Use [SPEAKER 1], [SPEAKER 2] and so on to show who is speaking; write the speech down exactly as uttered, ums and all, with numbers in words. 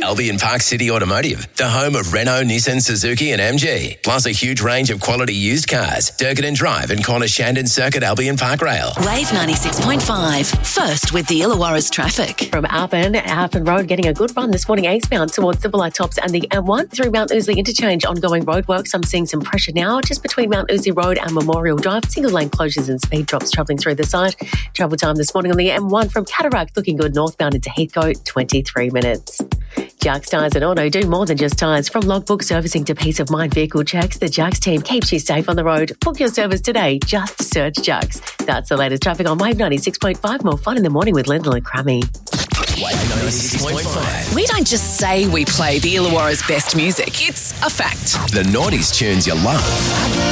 [SPEAKER 1] Albion Park City Automotive, the home of Renault, Nissan, Suzuki and M G, plus a huge range of quality used cars. Durkin Drive and Corner Shandon Circuit Albion Park Rail.
[SPEAKER 2] Wave ninety-six point five. First with the Illawarra's traffic.
[SPEAKER 3] From Arpen, Arpen Road getting a good run this morning eastbound towards the Bulli Tops and the M one through Mount Ousley Interchange. Ongoing roadworks. I'm seeing some pressure now just between Mount Ousley Road and Memorial Drive. Single lane closures and speed drops travelling through the site. Travel time this morning on the M one from Cataract looking good northbound into Heathcote, twenty-three minutes. Jacks Tyres and Auto do more than just tyres. From logbook servicing to peace of mind vehicle checks, the Jacks team keeps you safe on the road. Book your service today. Just search Jacks. That's the latest traffic on Wave ninety-six point five. More fun in the morning with Lyndall and Crammy.
[SPEAKER 1] Wave ninety-six point five.
[SPEAKER 2] We don't just say we play the Illawarra's best music. It's a fact.
[SPEAKER 1] The noughties tunes you love.